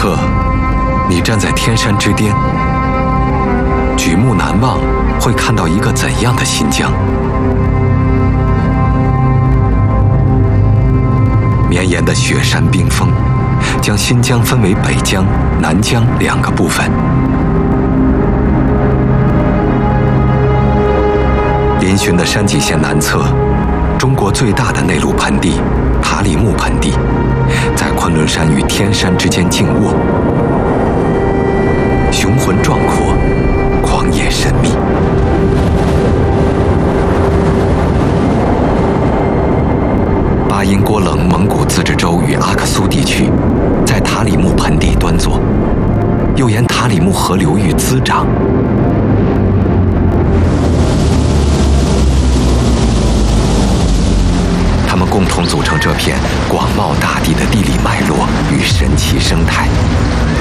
刻，你站在天山之巅，举目难望，会看到一个怎样的新疆？绵延的雪山冰峰，将新疆分为北疆、南疆2个部分。嶙峋的山脊线南侧，中国最大的内陆盆地塔里木盆地，在昆仑山与天山之间静卧，雄浑壮阔，旷野神秘。巴音郭楞蒙古自治州与阿克苏地区，在塔里木盆地端坐，又沿塔里木河流域滋长。它们共同组成这片广袤大地的地理脉络与神奇生态。